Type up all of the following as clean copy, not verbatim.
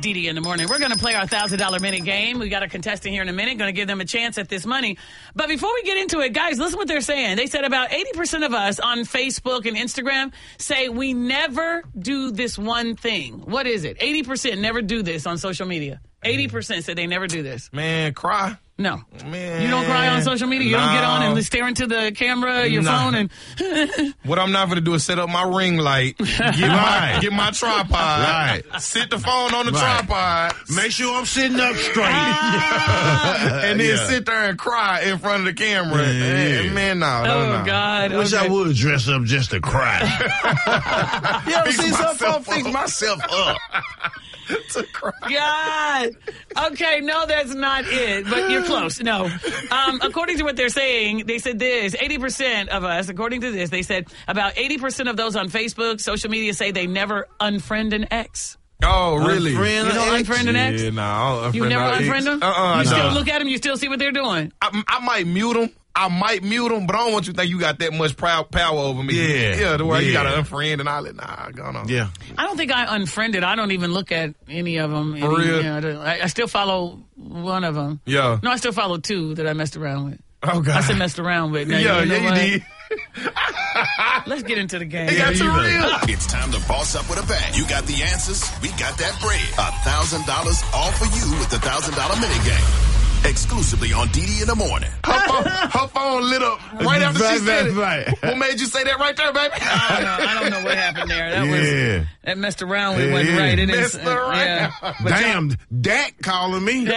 Dee in the morning. We're going to play our $1,000 minute game. We got a contestant here in a minute. Going to give them a chance at this money. But before we get into it, guys, listen what they're saying. They said about 80% of us on Facebook and Instagram say we never do this one thing. What is it? 80% never do this on social media. 80% said they never do this. Man, cry. No. Man. You don't cry on social media? You don't get on and stare into the camera, your phone, and... What I'm not going to do is set up my ring light, get my tripod, Right. sit the phone on the tripod, Make sure I'm sitting up straight. and then sit there and cry in front of the camera. Man, no. Oh, God. Wish I would dress up just to cry. You ever Fix see some myself folks fix up. myself up? To cry. God. Okay, no, that's not it. But you're close. No. According to what they're saying, they said this. 80% of us, according to this, they said about 80% of those on Facebook, social media say they never unfriend an ex. Oh, really? Unfriend You don't an ex? unfriend an ex? Yeah, no, I don't You unfriend never no ex. unfriend them? Uh-uh. You still no. look at them? You still see what they're doing? I might mute them. but I don't want you to think you got that much power over me. Yeah. To where you Yeah. got to unfriend and all that. Nah, go on. Yeah. I don't think I unfriended. I don't even look at any of them. For real? I still follow one of them. Yeah. No, I still follow two that I messed around with. Oh, God. I said messed around with. Now, Yeah, you know you what? did. Let's get into the game. It got too real. It's time to boss up with a bang. You got the answers. We got that bread. $1,000 all for you with the $1,000 minute game. Exclusively on Dee in the morning. Her phone lit up right after she said it. Right. What made you say that right there, baby? I don't know what happened there. That messed around with wasn't Yeah. right. It Messed is, around. yeah. But Damn, Dak calling me.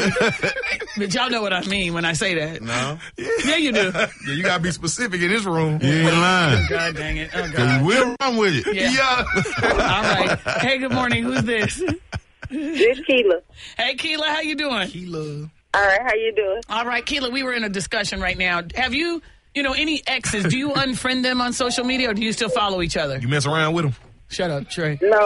but y'all know what I mean when I say that. No. Yeah, you do. Yeah, you got to be specific in this room. You ain't lying. God dang it. Oh, God. We'll run with it. Yeah. All right. Hey, good morning. Who's this? This Keela. Hey, Keela, how you doing? Keela. All right, how you doing? All right, Keela, we were in a discussion right now. Have you, any exes, do you unfriend them on social media or do you still follow each other? You mess around with them? Shut up, Trey. No.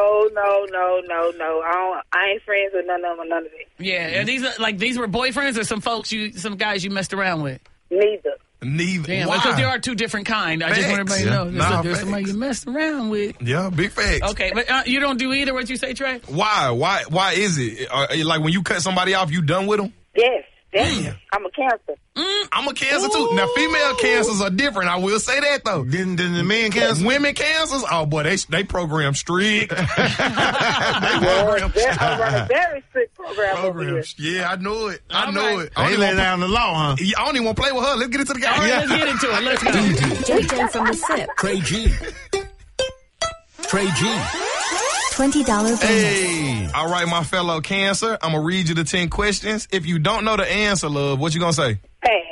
I ain't friends with none of them or none of it. Yeah, and these were boyfriends or some guys you messed around with? Neither. Neither. Damn, Why? because there are two different kind. I just want everybody to know. There's somebody you messed around with. Yeah, big facts. Okay, but you don't do either. What you say, Trey? Why? Why is it? Like when you cut somebody off, you done with them? Yes, definitely. I'm a Cancer. I'm a Cancer too. Now, female cancers are different. I will say that though. Then the men Cancer. Women cancers, oh boy, they program strict. I run a very strict program over here. Yeah, I know it. I All know right. it. I They don't lay even down the law, huh? I don't even want to play with her. Let's get into the game. All right, let's get into it. Let's go. JJ from the SIP. Trey G. Trey G. $20 bonus. Hey, all right, my fellow Cancer. I'm gonna read you the 10 questions. If you don't know the answer, love, what you gonna say? Hey.